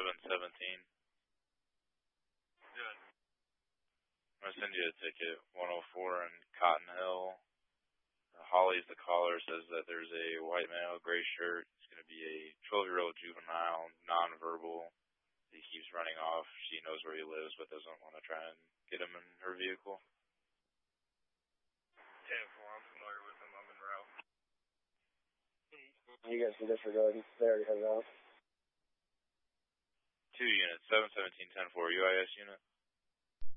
717. Good. I'm going to send you a ticket, 104 in Cotton Hill. Holly's the caller, says that there's a white male, gray shirt. It's going to be a 12-year-old juvenile, nonverbal. He keeps running off. She knows where he lives, but doesn't want to try and get him in her vehicle. 10-4, I'm familiar with him. I'm en route. You guys can disregard. They already have it out. 2 units, 717-10-4, UIS unit.